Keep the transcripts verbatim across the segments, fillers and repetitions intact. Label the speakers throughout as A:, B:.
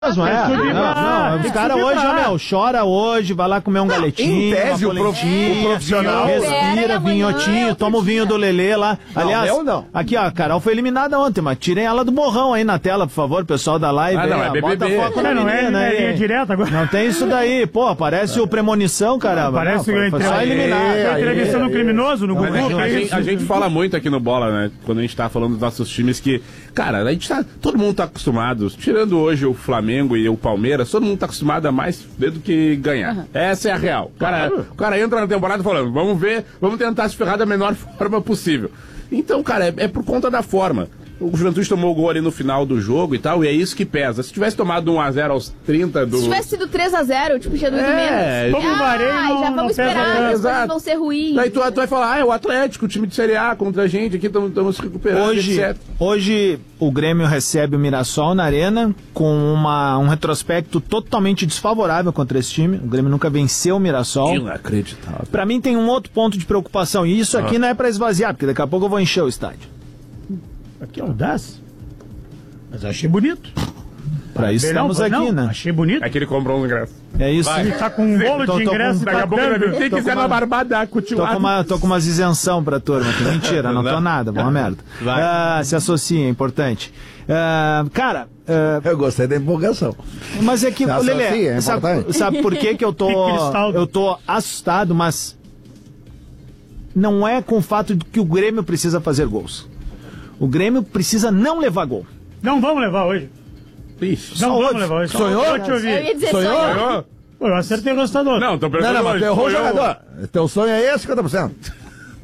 A: Não, é, não, não, não. Os caras hoje, meu, chora hoje, vai lá comer um galetinho,
B: em tese,
A: uma
B: o, prof, o profissional
A: respira, vinhotinho, toma o vinho do Lelê lá. Aliás,
B: não, não.
A: aqui ó, a Carol foi eliminada ontem, mas tirem ela do borrão aí na tela, por favor, pessoal da live.
C: Ah, não,
A: aí,
C: é B B B.
A: Bota foco
D: Não, não é, não é linha direta agora.
A: Não tem isso daí, pô, parece o Premonição, caramba.
D: Parece
A: não,
D: que eu
A: foi só
D: entrei-
A: eliminar.
D: tô entrevistando um criminoso no Google.
C: Mas
D: que
C: a,
D: é
C: gente,
D: isso?
C: a gente fala muito aqui no Bola, né? Quando a gente tá falando dos nossos times que, cara, a gente tá, todo mundo tá acostumado, tirando hoje o Flamengo e o Palmeiras, todo mundo tá acostumado a mais ver do que ganhar. Uhum. Essa é a real. O cara, o cara entra na temporada falando, vamos ver, vamos tentar se ferrar da menor forma possível. Então, cara, é, é por conta da forma. O Juventude tomou o gol ali no final do jogo e tal, e é isso que pesa. Se tivesse tomado um a zero aos trinta do...
E: Se tivesse sido três a zero, tipo, tinha doído
C: É,
E: menos.
D: Vamos
E: Ah,
D: vareio,
E: já
D: não-
E: vamos
D: não pesa
E: esperar,
D: tanto.
E: as coisas
C: Exato.
E: vão ser ruins.
C: Daí tu, tu vai falar, ah, é o Atlético, o time de Série A contra a gente, aqui estamos se recuperando,
A: Hoje,
C: etcétera.
A: hoje o Grêmio recebe o Mirassol na Arena com uma, um retrospecto totalmente desfavorável contra esse time. O Grêmio nunca venceu o Mirassol.
C: Inacreditável.
A: Pra mim tem um outro ponto de preocupação, e isso aqui não é pra esvaziar, porque daqui a pouco eu vou encher o estádio.
D: Aqui é audaz. Mas achei bonito.
A: Pra isso
D: Não,
A: estamos
D: não,
A: aqui, né?
D: Achei bonito.
C: É que ele comprou um ingresso.
A: É isso.
D: Ele tá com um bolo
A: Tô-
D: de
A: tô com-
D: ingresso e
A: daqui
D: tá
A: a pouco ele vai
D: dando.
A: vir.
C: Quem
A: Tô
C: quiser
A: com uma-
C: na barbada,
A: Tô com,
C: continuar.
A: uma, tô com umas isenção pra turma aqui. Mentira, não tô nada, boa merda. Ah, se associa, é importante. Ah, cara, ah,
B: Eu gostei da empolgação.
A: mas é que,
B: Se
A: Lelê,
B: associa, é
A: sabe,
B: importante.
A: sabe por que que eu tô,
D: Que cristal.
A: eu tô assustado, mas não é com o fato de que o Grêmio precisa fazer gols. O Grêmio precisa não levar gol.
D: Não vamos levar hoje.
C: Ixi.
D: Não
B: Só
D: vamos
B: hoje?
D: levar hoje.
B: Sonhou?
D: Vou te
E: Eu
D: ouvir.
E: ia dizer
B: Sonhou?
E: sonhou.
D: Pô, eu acertei o resultado.
C: Não, tô
B: Não,
C: perguntando
B: não, mas tu errou o
C: hoje.
B: jogador. Teu sonho é esse, cinquenta por cento.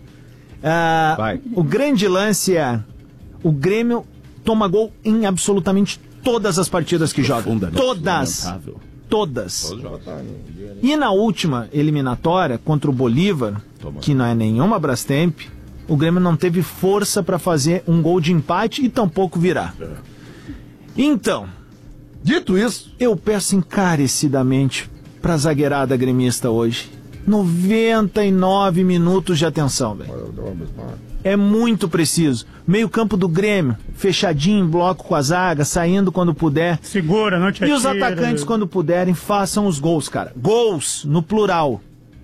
A: Ah,
C: Vai.
A: o grande lance é o Grêmio toma gol em absolutamente todas as partidas que joga.
C: Profundamente
A: Todas.
C: lamentável.
A: Todas. E na última eliminatória contra o Bolívar, que não é nenhuma Brastemp, o Grêmio não teve força para fazer um gol de empate e tampouco virar. Então,
B: Dito isso,
A: eu peço encarecidamente pra zagueirada gremista hoje noventa e nove minutos de atenção, velho. É muito preciso. Meio campo do Grêmio, fechadinho em bloco com a zaga, saindo quando puder.
D: Segura, não te
A: E os
D: atira.
A: atacantes, quando puderem, façam os gols, cara. Gols, no plural.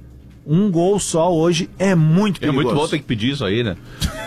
A: Um gol só hoje é muito
F: É
A: perigoso.
F: muito bom ter que pedir isso aí, né?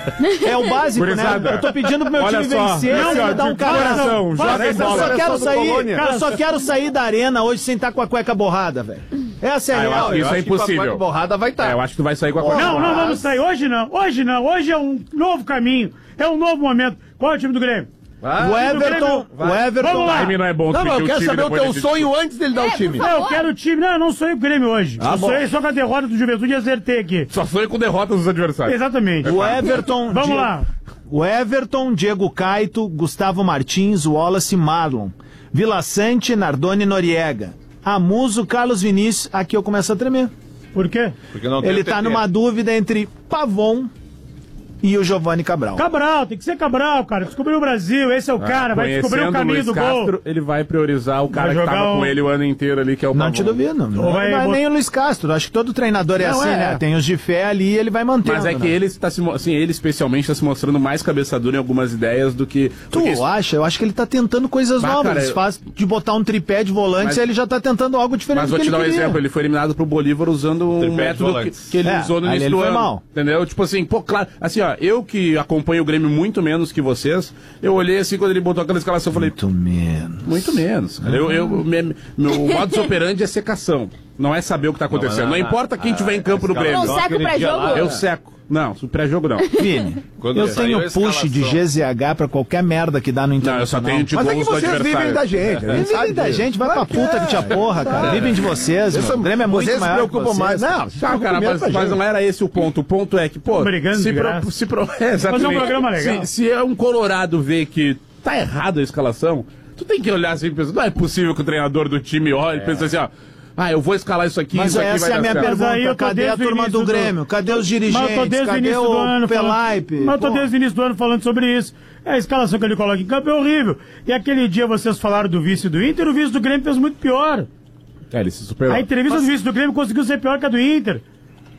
A: É o básico,
C: Gurizada,
A: né? Eu tô pedindo pro meu
C: olha
A: time
C: só,
A: vencer,
C: não,
A: você
C: ó,
A: me dá um
C: de
A: cara.
C: coração,
A: Eu
C: joga em
A: só
C: bola.
A: quero
B: Só do
A: sair,
B: Colônia.
A: eu só quero sair da arena hoje sem estar com a cueca borrada, velho. Essa é a
C: Ah, eu
A: real.
C: acho que isso é impossível.
F: A borrada vai estar.
C: É, eu acho que tu vai sair com a Copa.
D: Não, não vamos sair. Hoje não. Hoje não. Hoje é um novo caminho. É um novo momento. Qual é o time do Grêmio?
A: O Everton, o Everton.
D: Vamos lá.
C: O time não é bom.
B: não,
C: tu
B: mas
C: pedir
B: eu
C: o
B: quero
C: time
B: saber o
C: depois
B: teu
C: desse
B: sonho antes dele dar
E: É,
B: o time.
E: por
D: Não, eu
E: favor.
D: quero o time. Não, eu não sonhei com o Grêmio hoje.
B: Ah,
D: eu
B: bom.
D: sonhei só com a derrota do Juventude e acertei aqui.
C: Só sonho com derrotas dos adversários.
D: Exatamente.
A: O Everton.
D: Vamos
A: Di-
D: lá.
A: O Everton, Diego Caito, Gustavo Martins, Wallace Marlon, Vila Sante, Nardoni Noriega, Amuso, Carlos Vinícius. Aqui eu começo a tremer.
D: Por quê?
F: Porque não tem
A: Ele
F: o T
A: tá
F: T.
A: numa dúvida entre Pavon e o Giovanni Cabral.
D: Cabral, tem que ser Cabral, cara. Descobriu o Brasil, esse é o cara, vai descobrir o
C: Conhecendo
D: caminho
C: Luiz
D: do
C: Castro,
D: gol.
C: ele vai priorizar o cara
D: Vai
C: que
D: jogar
C: tava
D: um-
C: com ele o ano inteiro ali, que é o
A: Não
C: Pavon.
A: te duvido. Não, não
D: vai
A: é
D: bot-
A: nem o Luiz Castro. Acho que todo treinador é
B: Não,
A: assim,
B: é.
A: né? Tem os de fé ali e ele vai mantendo.
C: Mas é que
A: né?
C: ele está se, mo- assim, ele especialmente está se mostrando mais cabeça dura em algumas ideias do que...
A: Tu
C: porque isso-
A: acha? Eu acho que ele tá tentando coisas
C: Bah,
A: novas.
C: cara,
A: Ele
C: eu-
A: faz de botar um tripé de volante,
C: Mas-
A: ele já tá tentando algo diferente
C: Mas
A: do
C: vou
A: que
C: te
A: ele
C: dar um
A: queria.
C: exemplo, ele foi eliminado pro Bolívar usando um
F: Tripé de
C: método que,
F: volantes.
C: que ele
A: É,
C: usou no
A: ali
C: início
A: ele
C: do
A: foi
C: ano.
A: mal.
C: Entendeu? Tipo assim, pô, claro, assim, ó, eu que acompanho o Grêmio muito menos que vocês, eu olhei assim quando ele botou aquela escalação, eu falei,
A: Muito menos.
C: muito menos. Cara. Eu, eu, me- meu modus operandi é secação. Não é saber o que tá acontecendo. Não,
F: Não, não,
C: importa quem
F: não,
C: tiver em campo no
F: não,
C: Grêmio.
E: Não seca o
F: aquele dia
E: pré-jogo?
F: lá,
C: Eu seco. Não, o pré-jogo não.
A: Vini,
F: Quando
A: eu
F: saiu
A: tenho
F: a
A: push de
F: escalação.
A: G Z H pra qualquer merda que dá no
C: Não, eu só
A: Internacional.
C: tenho de
B: Mas é que
C: gols do
B: vocês vivem
C: adversário.
B: da gente. a gente
A: Eles
B: sabe
A: vivem da
B: disso.
A: gente, vai pra
B: Claro
A: puta que te aporra, cara. Vivem de vocês,
B: Isso-
A: meu. O Grêmio é muito
B: vocês se
A: maior que
B: preocupam
A: vocês.
B: mais. Não, vocês se
C: Tá,
B: preocupam
C: cara,
B: menos
C: mas,
B: com a
C: mas
B: gente.
C: não era esse o ponto. O ponto é que, pô,
D: Brigando
C: se
D: de
C: pro,
D: graça.
C: se pro, é, exatamente.
D: Fazer um programa legal.
C: Se, se é um colorado ver que tá errado a escalação, tu tem que olhar assim e pensar, não é possível que o treinador do time olhe e pense assim, ó, ah, eu vou escalar isso aqui,
A: Mas
C: isso aqui
A: essa
C: vai
A: é a
C: dar
A: minha
C: certo.
D: Mas aí eu
A: pergunta.
D: tô
A: Cadê a
D: desde o
A: turma do
D: início do-
A: Grêmio? Cadê os
D: Mas eu tô
A: dirigentes?
D: desde o
A: Cadê
D: início do
A: o
D: ano falando-
A: Pelaipe?
D: Mas eu tô
A: Pô.
D: desde o início do ano falando sobre isso. É, a escalação que ele coloca em campo é horrível. E aquele dia vocês falaram do vice do Inter, o vice do Grêmio fez muito pior.
C: É, ele se superou.
D: A entrevista do vice do Grêmio conseguiu ser pior que a do Inter.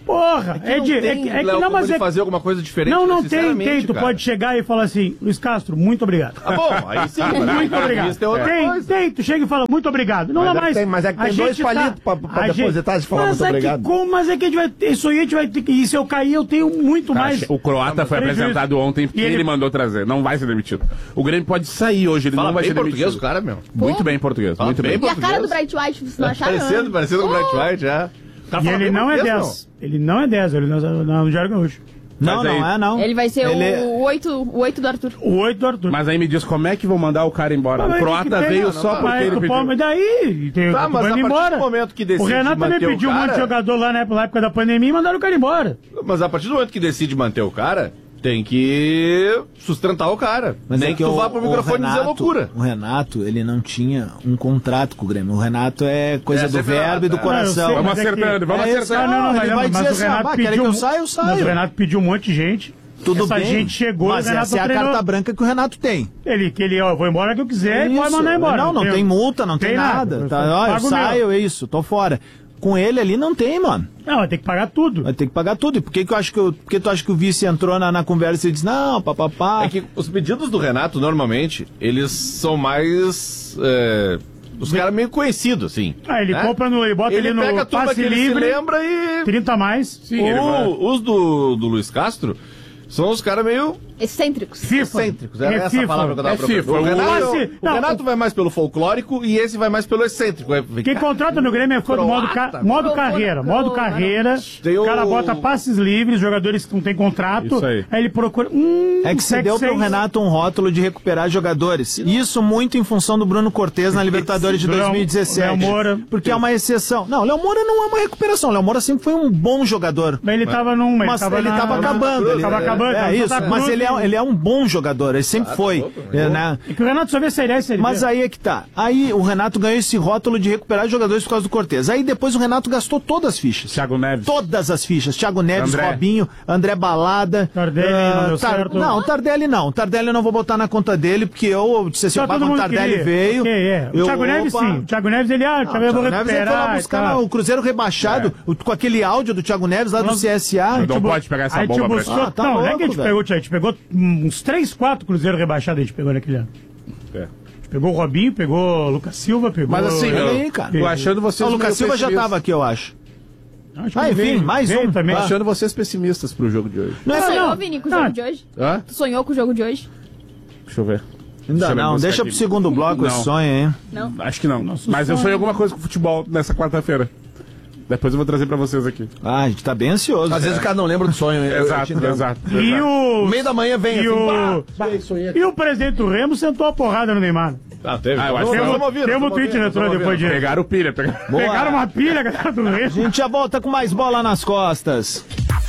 D: Porra, é,
F: não
D: de.
F: tem,
D: É, que- é que
F: Léo,
D: não,
F: como
D: mas
F: ele
D: é.
F: fazer alguma coisa diferente.
D: Não, não
F: né,
D: tem, tem.
F: sinceramente,
D: Tu
F: cara.
D: pode chegar e falar assim, Luiz Castro, muito obrigado.
F: Tá bom, aí sim.
D: Muito obrigado.
F: Isso é outra
D: Tem,
F: coisa.
D: tem, tu chega e fala, muito obrigado. Não
B: Mas
D: dá
B: é que
D: mais.
B: tem- mas é que
D: A
B: tem dois
D: gente
B: palitos pra- pra
D: a
B: depositar e falar
D: mas
B: muito
D: é
B: obrigado.
D: Que, como, mas é que a gente vai ter, isso aí a gente vai ter que. E se eu cair, eu tenho muito
C: Cara,
D: mais.
C: o croata foi
D: prejuízo.
C: apresentado ontem porque
D: E
C: ele...
D: ele-
C: mandou trazer. Não vai ser demitido. O Grêmio pode sair hoje, ele
F: Fala
C: não vai
F: bem
C: ser
F: português
C: demitido.
F: o cara, meu.
C: Muito bem em português,
F: Fala
C: muito bem.
F: bem
E: E a cara do
F: português.
E: Bright White, vocês não acharam?
F: Parecendo, parecendo com o Bright White, já. Tá
D: E
F: falando
D: ele
F: bem
D: não é
F: português,
D: dez. Ele não é dez, ele não é não, no Diário Gaúcho.
A: Não,
C: Mas aí-
A: não é, não.
E: Ele vai ser
A: Ele-
E: o oito o oito do Arthur.
D: O oito do Arthur.
C: Mas aí me diz como é que vão mandar o cara embora.
D: Mas
C: O
D: aí
C: croata
D: que tem,
C: veio
D: não,
C: só
D: não,
C: porque
D: mas
C: ele
D: tu
C: pediu.
D: pode- Mas daí, tem,
F: Tá,
D: tu
F: mas
D: pode
F: a
D: ir
F: partir
D: embora.
F: do momento que
D: O
F: decide
D: Renato também
F: manter o
D: pediu um monte de
F: cara-
D: jogador lá né, na época da pandemia e mandaram o cara embora.
F: Mas a partir do momento que decide manter o cara, tem que sustentar o cara.
A: Mas
F: Nem
A: é
F: que tu
A: o-
F: vá pro
A: o
F: microfone
A: Renato-
F: dizer loucura.
A: O Renato, ele não tinha um contrato com o Grêmio. O Renato é coisa
F: É,
A: do
F: sempre
A: verbo e do
F: nada, é.
A: coração.
D: Não, eu sei,
C: Vamos
D: mas é que-
C: acertando, vamos
A: É isso,
C: acertando.
A: ah,
D: não, não,
A: ele
D: mas,
A: vai
D: mas
A: dizer
D: o
A: assim,
D: Renato
A: ah, quer
D: pediu.
A: que eu saia, eu saio.
D: Mas o Renato pediu um monte de gente.
A: Tudo
D: Essa
A: bem,
D: gente chegou
A: mas
D: e o Renato
A: essa é a
D: treinou.
A: carta branca que o Renato tem.
D: Ele, que ele, ó, eu vou embora que eu quiser e pode
A: Isso.
D: mandar embora.
A: Não, não tem multa, não tem, nada.
D: Eu
A: Tá, ó, eu
D: pago
A: saio,
D: meu.
A: é isso, tô fora. Com ele ali não tem, mano.
D: Não, vai ter que pagar tudo.
A: Vai ter que pagar tudo. E por que, que eu acho que eu, por que tu acha que o vice entrou na, na conversa e disse, não, papapá.
F: É que os pedidos do Renato, normalmente, eles são mais. É, os caras meio conhecidos, assim.
D: Ah, ele
F: né?
D: compra no. Ele bota
F: Ele
D: ele,
F: pega
D: no
F: a turma
D: passe
F: que ele
D: livre.
F: se lembra e.
D: trinta a mais.
C: Sim, ele vai-
F: O- os do, do Luiz Castro são os caras meio
E: Excêntricos.
D: FIFA.
F: excêntricos. É,
D: É
F: essa
D: FIFA.
F: palavra que eu tava
C: É
F: procurando.
C: FIFA.
F: O Renato,
D: Passe-
F: o
D: não,
F: Renato vai mais pelo folclórico e esse vai mais pelo excêntrico. É,
D: Quem contrata no Grêmio é ficou do modo, ca...
F: Croata.
D: modo carreira. Modo carreira.
F: Tem
D: O cara
F: o-
D: bota passes livres, jogadores que não tem contrato.
C: Isso aí.
D: ele procura. Hum,
A: É que se
D: sete,
A: deu pro
D: seis.
A: Renato um rótulo de recuperar jogadores. Isso muito em função do Bruno Cortez na Libertadores de
D: Léo-
A: dois mil e dezessete.
D: Léo Moura.
A: Porque é uma exceção. Não, Léo Moura não é uma recuperação. Léo Moura sempre foi um bom jogador.
D: Mas ele tava num.
A: Mas
D: tava
A: ele
D: na-
A: tava
D: na-
A: acabando. Ele,
D: Tava acabando.
A: É,
D: tava
A: isso.
D: Santa
A: Mas
D: Cruz.
A: ele é, ele é um bom jogador. Ele sempre foi. é, né?
D: É que o Renato só vê Série A e Série B.
A: Mas aí é que tá. Aí o Renato ganhou esse rótulo de recuperar jogadores por causa do Cortez. Aí depois o Renato gastou todas as fichas.
C: Thiago Neves.
A: Todas as fichas. Thiago Neves,
C: André.
A: Robinho, André Balada.
D: Tardelli,
A: ah,
D: não deu certo.
A: Não, Tardelli não. Tardelli eu não vou botar na conta dele, porque eu disse assim,
D: Só
A: opa,
D: todo
A: quando o
D: mundo
A: Tardelli
D: queria.
A: veio.
D: Ok, é. O
A: eu,
D: Thiago Neves,
A: opa.
D: sim. O Thiago Neves, ele, ah,
A: Não,
D: também eu vou
A: o Thiago Neves ele foi lá
D: recuperar.
A: buscar
D: e tal.
A: o Cruzeiro rebaixado, o- com aquele áudio do Thiago Neves lá do
D: Nós-
A: C S A.
C: Não
D: Tipo,
C: pode pegar essa
D: aí
C: bomba
D: te
C: pra
D: buscou,
A: Ah, tá
D: não, não é
A: louco,
D: que a gente
A: velho.
D: pegou, a gente pegou uns três, quatro Cruzeiros rebaixados, a gente pegou naquele ano.
C: É.
D: A gente pegou o Robinho, pegou o Lucas Silva, pegou...
C: Mas assim,
A: Olha
C: eu,
A: aí, cara.
C: tô achando vocês
A: o Lucas
C: meio
A: Silva já
C: pessimistas.
A: tava aqui, eu acho.
D: Acho que
A: Ah, enfim,
D: veio-
A: mais
D: veio
A: um.
D: também.
C: Tô
A: Ah.
C: achando vocês pessimistas pro jogo de hoje.
A: Não
E: Tu
A: é
E: sonhou,
A: não.
E: Vini, com o
D: Não.
E: jogo de hoje?
C: Hã?
E: Tu sonhou com o jogo de hoje?
C: Deixa eu ver.
A: Ainda
C: Deixa eu
A: não,
C: buscar
A: deixa
C: aqui.
A: pro segundo bloco
C: Não.
A: esse sonho, hein?
E: Não.
C: Acho que não.
D: Nosso
C: Mas eu
D: sonho.
C: sonhei alguma coisa com futebol nessa quarta-feira. Depois eu vou trazer pra vocês aqui.
A: Ah, a gente tá bem ansioso.
B: Às vezes o cara não lembra do sonho. eu- eu
C: Exato,
B: te entendo.
C: exato.
D: E
C: exato.
D: o...
B: No meio da manhã vem
D: E
B: assim,
D: o...
B: bah,
D: E o presidente do Remo sentou a porrada no Neymar.
F: Ah, teve.
C: Ah, eu acho que
F: Vamos
C: não.
F: vamos ouvir,
D: Teve um
F: vamos
D: tweet
F: ouvir,
D: eletrônico
F: vamos
D: depois
F: ouvir.
D: de...
C: Pegaram o pilha. Pegaram...
A: Boa.
D: Pegaram uma pilha, galera do
A: A
D: Remo.
A: gente já volta com mais bola nas costas.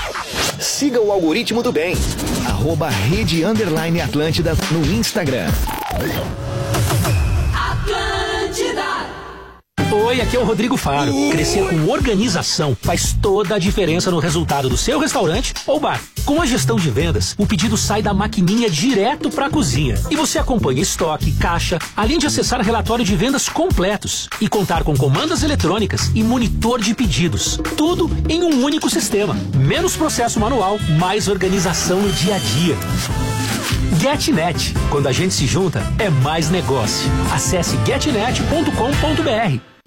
G: Siga o algoritmo do bem. Arroba Rede Underline Atlântida no Instagram.
H: Oi, aqui é o Rodrigo Faro. Crescer com organização faz toda a diferença no resultado do seu restaurante ou bar. Com a gestão de vendas, o pedido sai da maquininha direto para a cozinha. E você acompanha estoque, caixa, além de acessar relatório de vendas completos e contar com comandas eletrônicas e monitor de pedidos. Tudo em um único sistema. Menos processo manual, mais organização no dia a dia. GetNet. Quando a gente se junta, é mais negócio. Acesse getnet ponto com ponto br.